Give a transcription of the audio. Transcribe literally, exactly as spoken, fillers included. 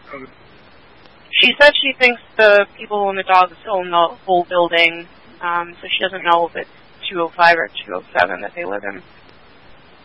She said she thinks the people and the dogs own the whole building, um, so she doesn't know if it's two oh five or two oh seven that they live in.